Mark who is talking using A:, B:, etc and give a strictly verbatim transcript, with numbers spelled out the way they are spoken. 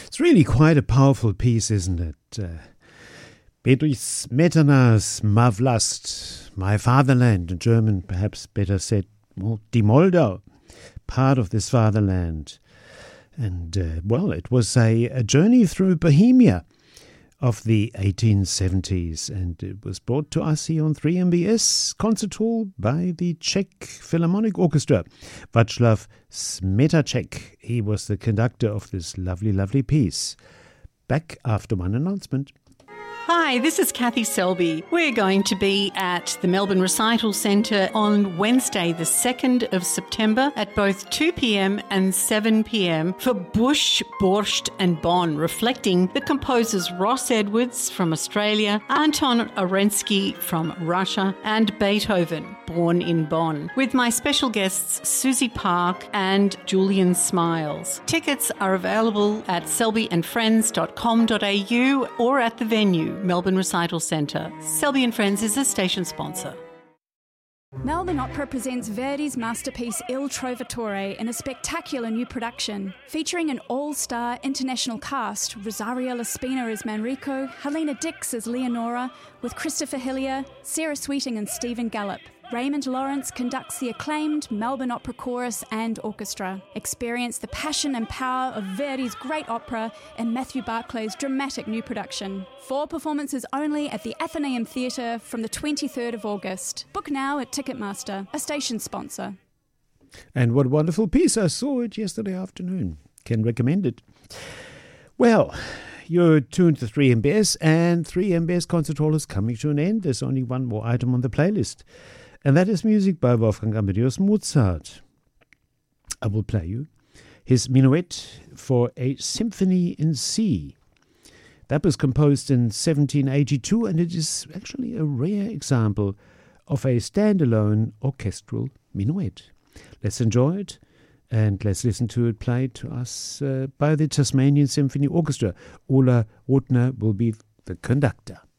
A: It's really quite a powerful piece, isn't it? Uh, Bedřich Smetana's My Vlast, My Fatherland, in German perhaps better said, well, Die Moldau, part of this fatherland. And, uh, well, it was a, a journey through Bohemia of the eighteen seventies, and it was brought to us here on three M B S Concert Hall by the Czech Philharmonic Orchestra. Václav Smetacek, he was the conductor of this lovely, lovely piece. Back after one announcement.
B: Hi, this is Kathy Selby. We're going to be at the Melbourne Recital Centre on Wednesday, the second of September at both two p.m. and seven p.m. for Busch, Borscht and Bonn, reflecting the composers Ross Edwards from Australia, Anton Arensky from Russia and Beethoven, born in Bonn, with my special guests Susie Park and Julian Smiles. Tickets are available at selby and friends dot com dot a u or at the venue, Melbourne Recital Centre. Selby and Friends is a station sponsor.
C: Melbourne Opera presents Verdi's masterpiece Il Trovatore in a spectacular new production, featuring an all-star international cast, Rosario Laspina as Manrico, Helena Dix as Leonora, with Christopher Hillier, Sarah Sweeting and Stephen Gallup. Raymond Lawrence conducts the acclaimed Melbourne Opera Chorus and Orchestra. Experience the passion and power of Verdi's great opera in Matthew Barclay's dramatic new production. Four performances only at the Athenaeum Theatre from the twenty-third of August. Book now at Ticketmaster, a station sponsor.
A: And what a wonderful piece. I saw it yesterday afternoon. Can recommend it. Well, you're tuned to three M B S, and three M B S Concert Hall is coming to an end. There's only one more item on the playlist, and that is music by Wolfgang Amadeus Mozart. I will play you his Minuet for a Symphony in C. That was composed in seventeen eighty-two, and it is actually a rare example of a standalone orchestral minuet. Let's enjoy it, and let's listen to it played to us uh, by the Tasmanian Symphony Orchestra. Ola Rotner will be the conductor.